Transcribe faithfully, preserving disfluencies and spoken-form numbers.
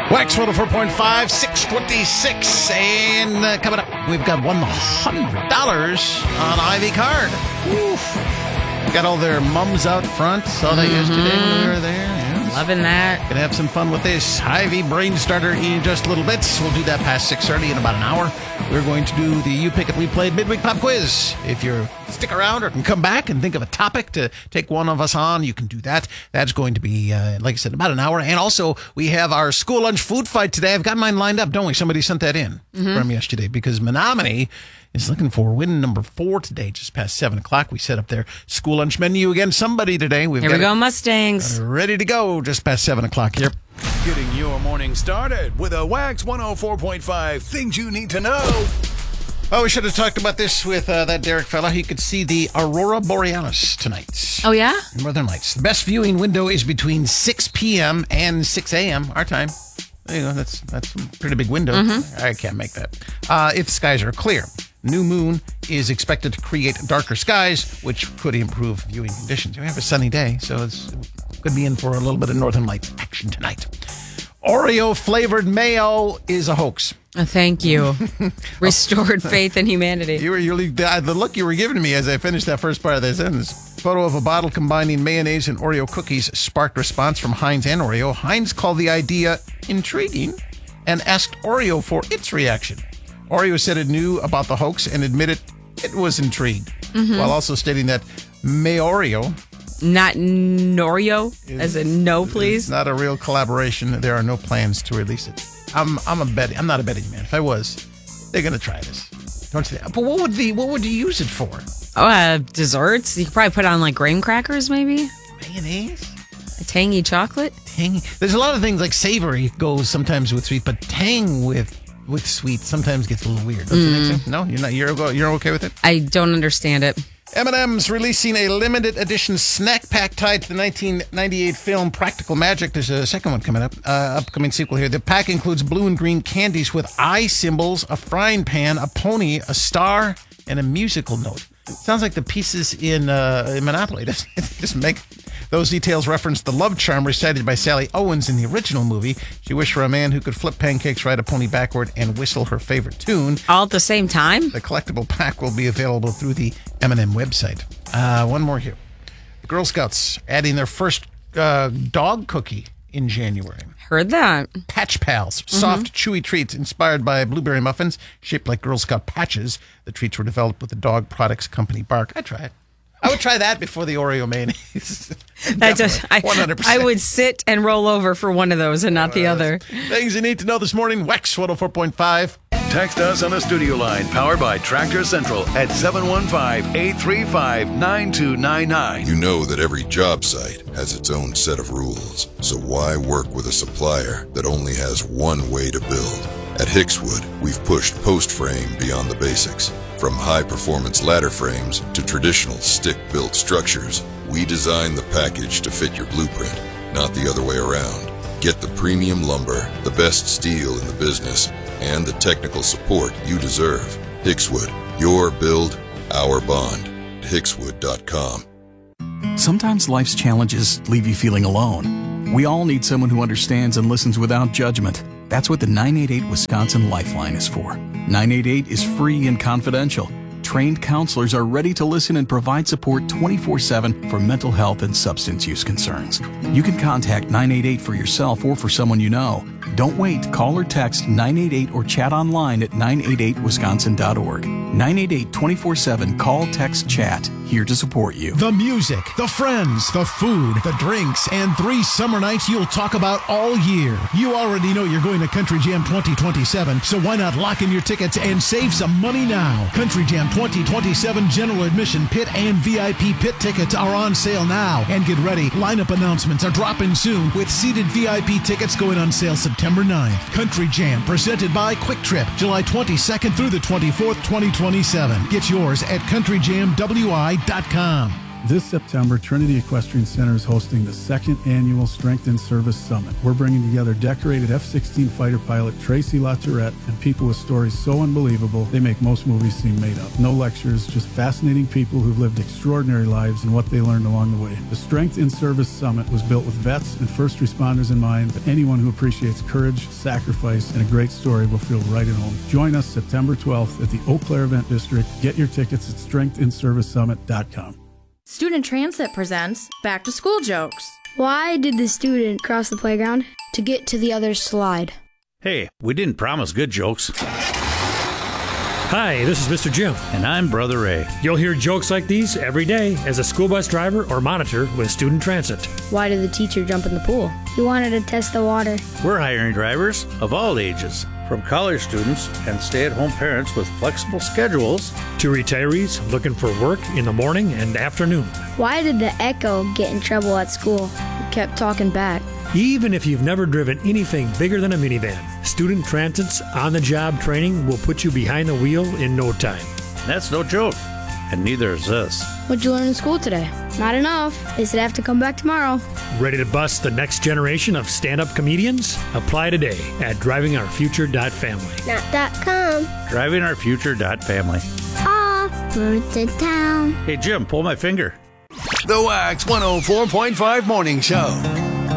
Wax one oh four point five, six twenty-six. And uh, coming up, we've got one hundred dollars on Ivy Card. Oof. We got all their mums out front. Saw that mm-hmm. yesterday when we were there. Yes. Loving that. Gonna have some fun with this Ivy Brain Starter in just a little bit. We'll do that past six thirty in about an hour. We're going to do the You Pick It, We Played Midweek Pop Quiz. If you stick around or can come back and think of a topic to take one of us on, you can do that. That's going to be, uh, like I said, about an hour. And also, we have our school lunch food fight today. I've got mine lined up, don't we? Somebody sent that in mm-hmm. from yesterday because Menominee is looking for win number four today, just past seven o'clock. We set up their school lunch menu again. Somebody today. We've Here got we go, it, Mustangs. got it ready to go just past seven o'clock here. Getting your morning started with a Wax one oh four point five Things You Need to Know. Oh, we should have talked about this with uh, that Derek fella. He could see the Aurora Borealis tonight. Oh, yeah? Northern Lights. The best viewing window is between six p.m. and six a.m. our time. There you go. That's, that's a pretty big window. Mm-hmm. I can't make that. Uh, if skies are clear. New moon is expected to create darker skies, which could improve viewing conditions. We have a sunny day, so it's could be in for a little bit of Northern Lights action tonight. Oreo-flavored mayo is a hoax. Oh, thank you. Restored faith in humanity. You were you the, the look you were giving me as I finished that first part of that sentence. Photo of a bottle combining mayonnaise and Oreo cookies sparked response from Heinz and Oreo. Heinz called the idea intriguing and asked Oreo for its reaction. Oreo said it knew about the hoax and admitted it was intrigued, mm-hmm. while also stating that Mayoreo, not Norio, is, as in no, please. It's not a real collaboration. There are no plans to release it. I'm I'm a betting. I'm not a betting man. If I was, they're gonna try this. Don't you think? But what would the what would you use it for? Oh, uh, desserts. You could probably put on like graham crackers, maybe. Mayonnaise. A tangy chocolate. Tangy. There's a lot of things like savory goes sometimes with sweet, but tang with. with sweet sometimes gets a little weird. Don't you think so? No, you're not. You're you're okay with it? I don't understand it. M and M's releasing a limited edition snack pack tied to the nineteen ninety-eight film Practical Magic. There's a second one coming up, uh, upcoming sequel here. The pack includes blue and green candies with eye symbols, a frying pan, a pony, a star, and a musical note. Sounds like the pieces in, uh, in Monopoly. Doesn't it? Just make those details reference the love charm recited by Sally Owens in the original movie. She wished for a man who could flip pancakes, ride a pony backward, and whistle her favorite tune. All at the same time? The collectible pack will be available through the M and M website. Uh, one more here. The Girl Scouts adding their first uh, dog cookie in January. Heard that. Patch Pals, soft, mm-hmm. chewy treats inspired by blueberry muffins shaped like Girl Scout patches. The treats were developed with the dog products company Bark. I'd try it. I would try that before the Oreo mayonnaise. That just, I, one hundred percent. I would sit and roll over for one of those and not the other. Things you need to know this morning. Wax one oh four point five. Text us on the studio line powered by Tractor Central at seven one five, eight three five, nine two nine nine. You know that every job site has its own set of rules. So why work with a supplier that only has one way to build? At Hickswood, we've pushed post frame beyond the basics. From high-performance ladder frames to traditional stick-built structures, we design the package to fit your blueprint, not the other way around. Get the premium lumber, the best steel in the business, and the technical support you deserve. Hickswood, your build, our bond. Hickswood dot com. Sometimes life's challenges leave you feeling alone. We all need someone who understands and listens without judgment. That's what the nine eight eight Wisconsin Lifeline is for. nine eight eight is free and confidential. Trained counselors are ready to listen and provide support twenty-four seven for mental health and substance use concerns. You can contact nine eight eight for yourself or for someone you know. Don't wait. Call or text nine eight eight or chat online at nine eight eight wisconsin dot org. nine eight eight, twenty-four seven. Call, text, chat. Here to support you. The music, the friends, the food, the drinks, and three summer nights you'll talk about all year. You already know you're going to Country Jam twenty twenty-seven, so why not lock in your tickets and save some money now? Country Jam twenty twenty-seven general admission pit and V I P pit tickets are on sale now. And get ready, lineup announcements are dropping soon with seated V I P tickets going on sale September ninth. Country Jam presented by Quick Trip, July twenty-second through the twenty-fourth, twenty twenty-seven. Get yours at country jam w i dot com. This September, Trinity Equestrian Center is hosting the second annual Strength in Service Summit. We're bringing together decorated F sixteen fighter pilot Tracy LaTourette and people with stories so unbelievable they make most movies seem made up. No lectures, just fascinating people who've lived extraordinary lives and what they learned along the way. The Strength in Service Summit was built with vets and first responders in mind, but anyone who appreciates courage, sacrifice, and a great story will feel right at home. Join us September twelfth at the Eau Claire Event District. Get your tickets at strength in service summit dot com. Student Transit presents Back to School Jokes. Why did the student cross the playground? To get to the other slide. Hey, we didn't promise good jokes. Hi, this is Mister Jim. And I'm Brother Ray. You'll hear jokes like these every day as a school bus driver or monitor with Student Transit. Why did the teacher jump in the pool? He wanted to test the water. We're hiring drivers of all ages, from college students and stay-at-home parents with flexible schedules to retirees looking for work in the morning and afternoon. Why did the Echo get in trouble at school? He kept talking back. Even if you've never driven anything bigger than a minivan, Student Transit's on-the-job training will put you behind the wheel in no time. That's no joke, and neither is this. What'd you learn in school today? Not enough. They said I have to come back tomorrow. Ready to bust the next generation of stand-up comedians? Apply today at driving our future dot family. Not dot com. driving our future dot family. Off road to town. Hey, Jim, pull my finger. The Wax one oh four point five Morning Show.